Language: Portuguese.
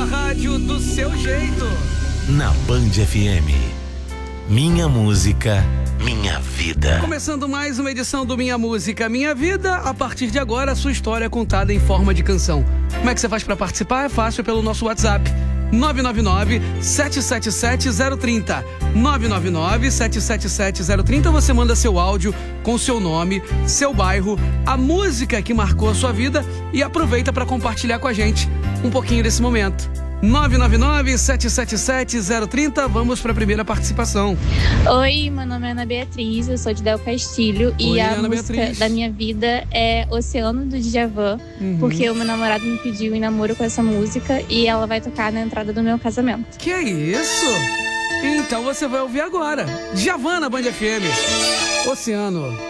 rádio do seu jeito. Na Band FM. Minha música, minha vida. Começando mais uma edição do Minha Música, Minha Vida. A partir de agora, a sua história é contada em forma de canção. Como é que você faz para participar? É fácil, pelo nosso WhatsApp. 999-777-030. 999-777-030. Você manda seu áudio com seu nome, seu bairro, a música que marcou a sua vida e aproveita para compartilhar com a gente um pouquinho desse momento. 999-777-030. Vamos para a primeira participação. Oi, meu nome é Ana Beatriz, eu sou de Del Castilho. E a Ana música Beatriz da minha vida é Oceano, do Djavan, porque o meu namorado me pediu em namoro com essa música e ela vai tocar na entrada do meu casamento. Que é isso? Então você vai ouvir agora. Djavan na Band FM. Oceano.